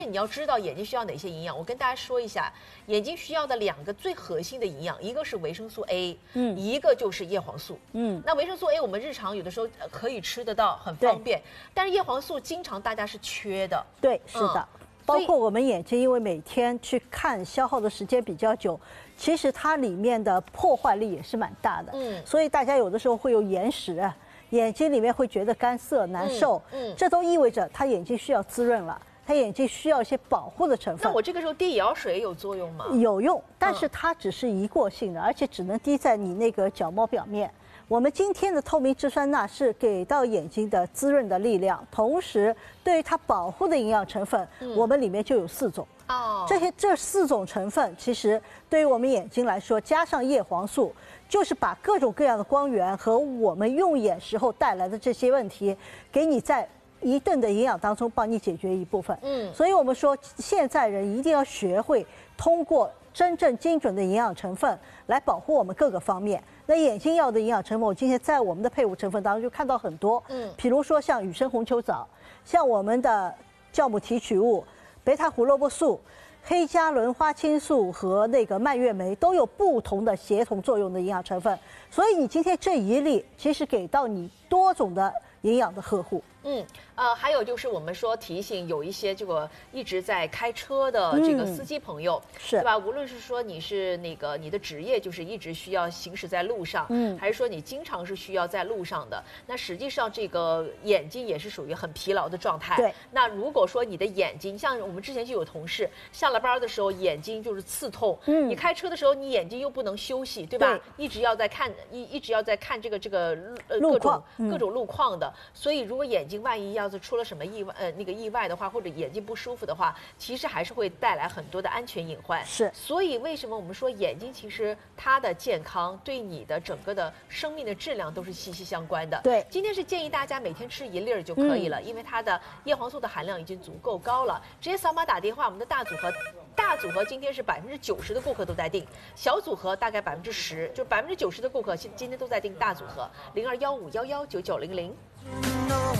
你要知道眼睛需要哪些营养，我跟大家说一下，眼睛需要的2个最核心的营养，一个是维生素 A， 一个就是叶黄素，那维生素 A 我们日常有的时候可以吃得到，很方便，但是叶黄素经常大家是缺的， 对，是的。包括我们眼睛，因为每天去看消耗的时间比较久，其实它里面的破坏力也是蛮大的，所以大家有的时候会有眼屎，眼睛里面会觉得干涩难受，这都意味着他眼睛需要滋润了。他眼睛需要一些保护的成分。 那我这个时候滴眼药水有作用吗？ 有用，但是它只是一过性的，而且只能滴在你那个角膜表面。我们今天的透明质酸钠是给到眼睛的滋润的力量，同时对于它保护的营养成分，我们里面就有4种。这4种成分，其实对于我们眼睛来说，加上叶黄素，就是把各种各样的光源和我们用眼时候带来的这些问题，给你在一顿的营养当中帮你解决一部分。所以我们说现在人一定要学会通过真正精准的营养成分来保护我们各个方面。那眼睛要的营养成分，我今天在我们的配伍成分当中就看到很多，比如说像雨生红球藻，像我们的酵母提取物、贝塔胡萝卜素、黑加仑花青素和那个蔓越莓都有不同的协同作用的营养成分，所以你今天这一粒其实给到你多种的营养的呵护。 还有就是我们说提醒有一些这个一直在开车的这个司机朋友，对吧？无论是说你是那个你的职业就是一直需要行驶在路上，还是说你经常是需要在路上的，那实际上这个眼睛也是属于很疲劳的状态。 对。 那如果说你的眼睛，像我们之前就有同事下了班的时候眼睛就是刺痛，你开车的时候你眼睛又不能休息，对吧？一直要在看，一直要在看这个各种路况的，所以如果眼睛万一要是出了什么意外的话，或者眼睛不舒服的话，其实还是会带来很多的安全隐患。 是， 所以为什么我们说眼睛其实它的健康对你的整个的生命的质量都是息息相关的。 对， 今天是建议大家每天吃1粒就可以了，因为它的叶黄素的含量已经足够高了。直接扫码打电话，我们的大组合今天是90%的顾客都在订，小组合大概10%，就90%的顾客今天都在订大组合，0215119900。